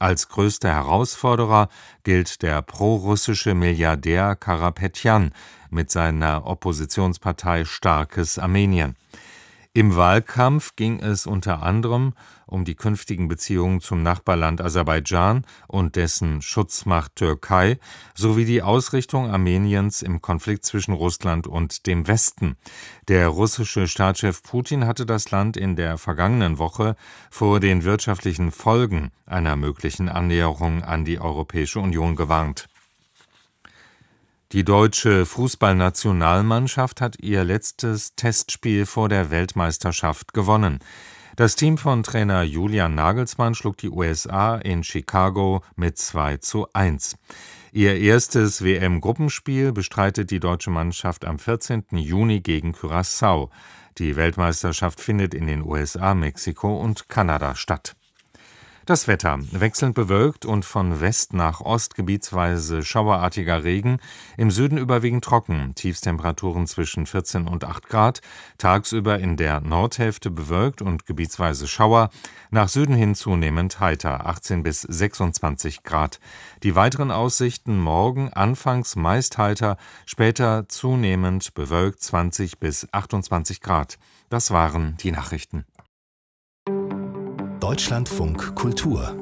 Als größter Herausforderer gilt der prorussische Milliardär Karapetjan mit seiner Oppositionspartei Starkes Armenien. Im Wahlkampf ging es unter anderem um die künftigen Beziehungen zum Nachbarland Aserbaidschan und dessen Schutzmacht Türkei sowie die Ausrichtung Armeniens im Konflikt zwischen Russland und dem Westen. Der russische Staatschef Putin hatte das Land in der vergangenen Woche vor den wirtschaftlichen Folgen einer möglichen Annäherung an die Europäische Union gewarnt. Die deutsche Fußballnationalmannschaft hat ihr letztes Testspiel vor der Weltmeisterschaft gewonnen. Das Team von Trainer Julian Nagelsmann schlug die USA in Chicago mit 2:1. Ihr erstes WM-Gruppenspiel bestreitet die deutsche Mannschaft am 14. Juni gegen Curaçao. Die Weltmeisterschaft findet in den USA, Mexiko und Kanada statt. Das Wetter: wechselnd bewölkt und von West nach Ost gebietsweise schauerartiger Regen, im Süden überwiegend trocken, Tiefstemperaturen zwischen 14 und 8 Grad, tagsüber in der Nordhälfte bewölkt und gebietsweise Schauer, nach Süden hin zunehmend heiter, 18 bis 26 Grad. Die weiteren Aussichten: morgen anfangs meist heiter, später zunehmend bewölkt, 20 bis 28 Grad. Das waren die Nachrichten. Deutschlandfunk Kultur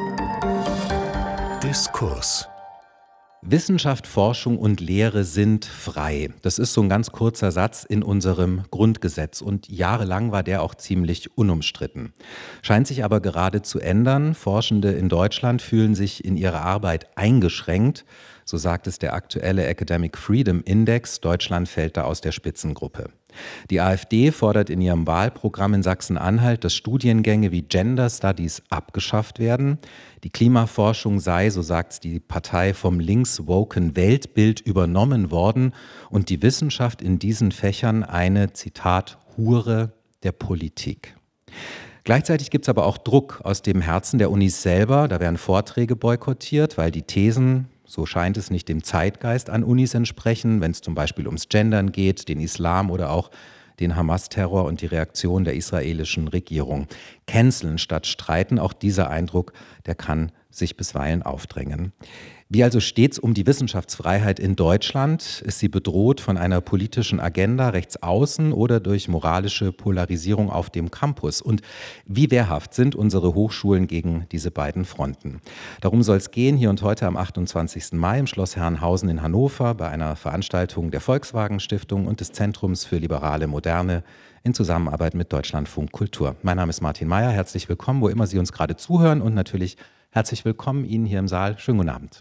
Diskurs. Wissenschaft, Forschung und Lehre sind frei. Das ist so ein ganz kurzer Satz in unserem Grundgesetz und jahrelang war der auch ziemlich unumstritten. Scheint sich aber gerade zu ändern. Forschende in Deutschland fühlen sich in ihrer Arbeit eingeschränkt. So sagt es der aktuelle Academic Freedom Index. Deutschland fällt da aus der Spitzengruppe. Die AfD fordert in ihrem Wahlprogramm in Sachsen-Anhalt, dass Studiengänge wie Gender Studies abgeschafft werden. Die Klimaforschung sei, so sagt die Partei, vom links-woken Weltbild übernommen worden und die Wissenschaft in diesen Fächern eine, Zitat, Hure der Politik. Gleichzeitig gibt es aber auch Druck aus dem Herzen der Unis selber. Da werden Vorträge boykottiert, weil die Thesen, so scheint es, nicht dem Zeitgeist an Unis entsprechen, wenn es zum Beispiel ums Gendern geht, den Islam oder auch den Hamas-Terror und die Reaktion der israelischen Regierung. Canceln statt streiten, auch dieser Eindruck, der kann sich bisweilen aufdrängen. Wie also steht's um die Wissenschaftsfreiheit in Deutschland? Ist sie bedroht von einer politischen Agenda rechts außen oder durch moralische Polarisierung auf dem Campus? Und wie wehrhaft sind unsere Hochschulen gegen diese beiden Fronten? Darum soll es gehen hier und heute am 28. Mai im Schloss Herrenhausen in Hannover bei einer Veranstaltung der Volkswagen Stiftung und des Zentrums für liberale Moderne in Zusammenarbeit mit Deutschlandfunk Kultur. Mein Name ist Martin Mayer, herzlich willkommen, wo immer Sie uns gerade zuhören und natürlich herzlich willkommen Ihnen hier im Saal. Schönen guten Abend.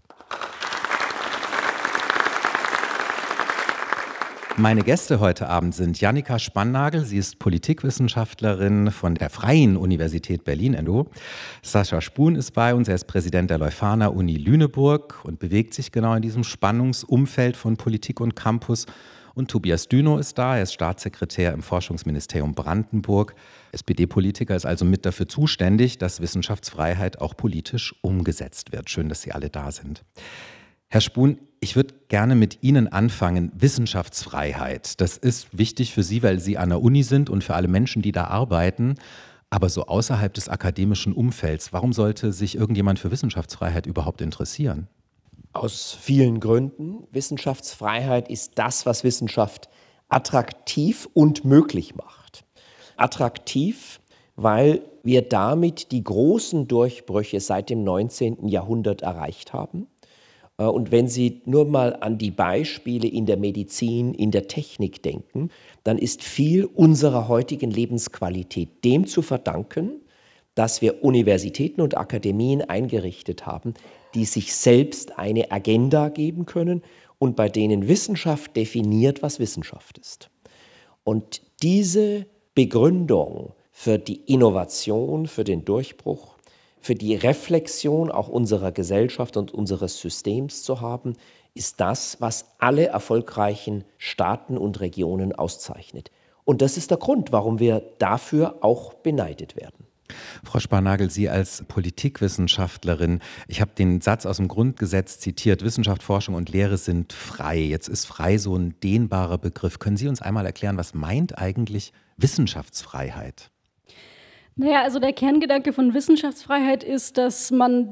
Meine Gäste heute Abend sind Jannika Spannagel, sie ist Politikwissenschaftlerin von der Freien Universität Berlin-NU. Sascha Spoon ist bei uns, er ist Präsident der Leuphana Uni Lüneburg und bewegt sich genau in diesem Spannungsumfeld von Politik und Campus. Und Tobias Dünow ist da, er ist Staatssekretär im Forschungsministerium Brandenburg. SPD-Politiker, ist also mit dafür zuständig, dass Wissenschaftsfreiheit auch politisch umgesetzt wird. Schön, dass Sie alle da sind. Herr Spoon, ich würde gerne mit Ihnen anfangen. Wissenschaftsfreiheit, das ist wichtig für Sie, weil Sie an der Uni sind und für alle Menschen, die da arbeiten. Aber so außerhalb des akademischen Umfelds, warum sollte sich irgendjemand für Wissenschaftsfreiheit überhaupt interessieren? Aus vielen Gründen. Wissenschaftsfreiheit ist das, was Wissenschaft attraktiv und möglich macht. Attraktiv, weil wir damit die großen Durchbrüche seit dem 19. Jahrhundert erreicht haben. Und wenn Sie nur mal an die Beispiele in der Medizin, in der Technik denken, dann ist viel unserer heutigen Lebensqualität dem zu verdanken, dass wir Universitäten und Akademien eingerichtet haben, die sich selbst eine Agenda geben können und bei denen Wissenschaft definiert, was Wissenschaft ist. Und diese Begründung für die Innovation, für den Durchbruch, für die Reflexion auch unserer Gesellschaft und unseres Systems zu haben, ist das, was alle erfolgreichen Staaten und Regionen auszeichnet. Und das ist der Grund, warum wir dafür auch beneidet werden. Frau Spannagel, Sie als Politikwissenschaftlerin, ich habe den Satz aus dem Grundgesetz zitiert, Wissenschaft, Forschung und Lehre sind frei. Jetzt ist frei so ein dehnbarer Begriff. Können Sie uns einmal erklären, was meint eigentlich Wissenschaftsfreiheit? Naja, also der Kerngedanke von Wissenschaftsfreiheit ist, dass man